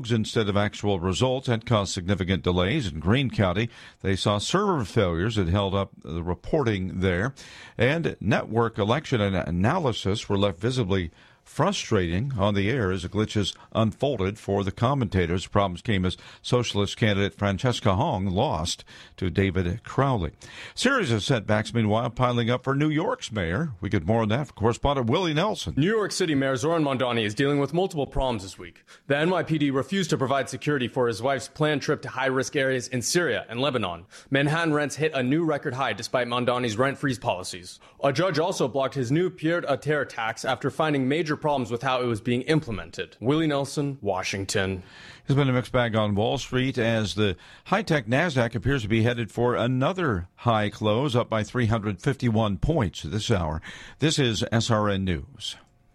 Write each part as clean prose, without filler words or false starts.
instead of actual results. That caused significant delays in Greene County. They saw server failures that held up the reporting there, and network election and analysis were left visibly frustrating on the air as the glitches unfolded for the commentators. Problems came as socialist candidate Francesca Hong lost to David Crowley. Series of setbacks, meanwhile, piling up for New York's mayor. We get more on that from correspondent Willie Nelson. New York City Mayor Zoran Mondani is dealing with multiple problems this week. The NYPD refused to provide security for his wife's planned trip to high-risk areas in Syria and Lebanon. Manhattan rents hit a new record high despite Mondani's rent freeze policies. A judge also blocked his new pied-à-terre tax after finding major problems with how it was being implemented. Willie Nelson, Washington. There's been a mixed bag on Wall Street as the high-tech NASDAQ appears to be headed for another high close, up by 351 points this hour. This is SRN News.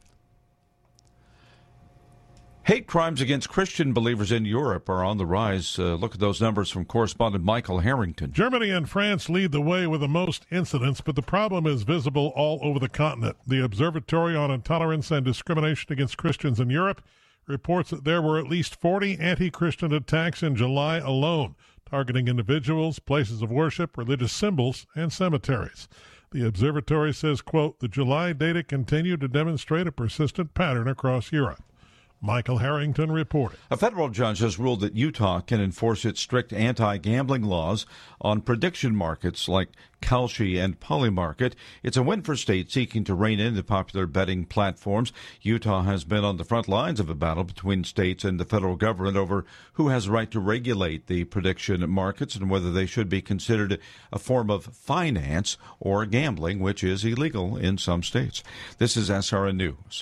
Hate crimes against Christian believers in Europe are on the rise. Look at those numbers from correspondent Michael Harrington. Germany and France lead the way with the most incidents, but the problem is visible all over the continent. The Observatory on Intolerance and Discrimination Against Christians in Europe reports that there were at least 40 anti-Christian attacks in July alone, targeting individuals, places of worship, religious symbols, and cemeteries. The observatory says, quote, the July data continue to demonstrate a persistent pattern across Europe. Michael Harrington reported. A federal judge has ruled that Utah can enforce its strict anti-gambling laws on prediction markets like Kalshi and Polymarket. It's a win for states seeking to rein in the popular betting platforms. Utah has been on the front lines of a battle between states and the federal government over who has the right to regulate the prediction markets and whether they should be considered a form of finance or gambling, which is illegal in some states. This is SRN News.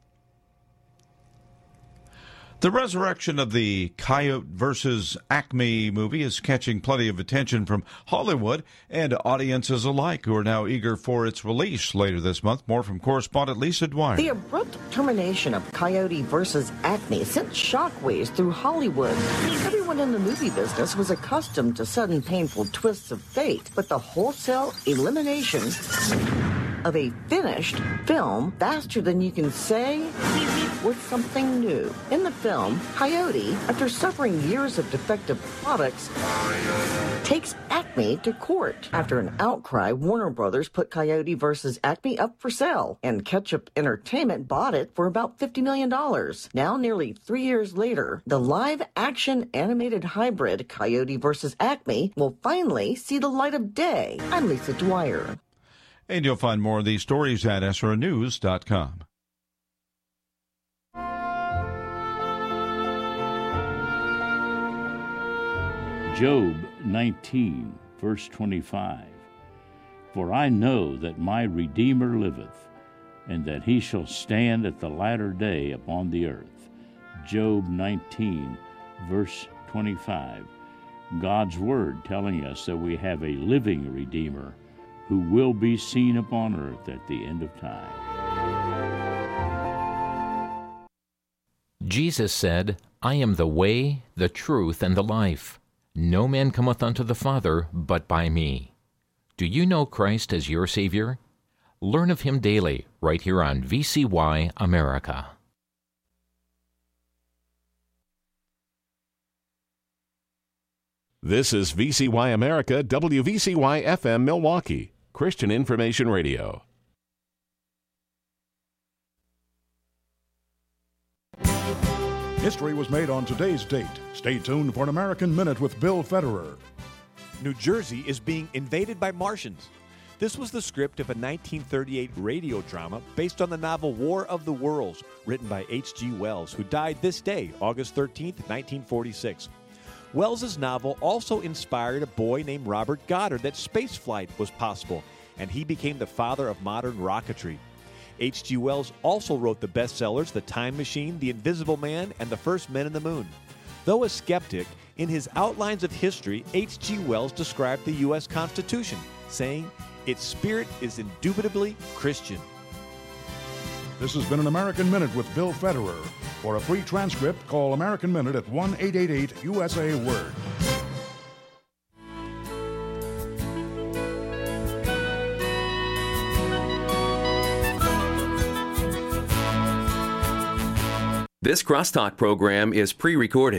The resurrection of the Coyote versus Acme movie is catching plenty of attention from Hollywood and audiences alike who are now eager for its release later this month. More from correspondent Lisa Dwyer. The abrupt termination of Coyote versus Acme sent shockwaves through Hollywood. Everyone in the movie business was accustomed to sudden painful twists of fate, but the wholesale elimination of a finished film faster than you can say was something new. In the film, Coyote, after suffering years of defective products, takes Acme to court. After an outcry, Warner Brothers put Coyote versus Acme up for sale, and Ketchup Entertainment bought it for about $50 million. Now, nearly 3 years later, the live-action animated hybrid Coyote versus Acme will finally see the light of day. I'm Lisa Dwyer. And you'll find more of these stories at srnews.com. Job 19, verse 25. For I know that my Redeemer liveth, and that he shall stand at the latter day upon the earth. Job 19, verse 25. God's word telling us that we have a living Redeemer who will be seen upon earth at the end of time. Jesus said, I am the way, the truth, and the life. No man cometh unto the Father but by me. Do you know Christ as your Savior? Learn of him daily, right here on VCY America. This is VCY America, WVCY FM Milwaukee, Christian Information Radio. History was made on today's date. Stay tuned for an American Minute with Bill Federer. New Jersey is being invaded by Martians. This was the script of a 1938 radio drama based on the novel War of the Worlds, written by H.G. Wells, who died this day, August 13, 1946. Wells's novel also inspired a boy named Robert Goddard that spaceflight was possible, and he became the father of modern rocketry. H.G. Wells also wrote the bestsellers The Time Machine, The Invisible Man, and The First Men in the Moon. Though a skeptic, in his Outlines of History, H.G. Wells described the U.S. Constitution, saying, its spirit is indubitably Christian. This has been an American Minute with Bill Federer. For a free transcript, call American Minute at 1-888-USA-WORD. This Crosstalk program is pre-recorded.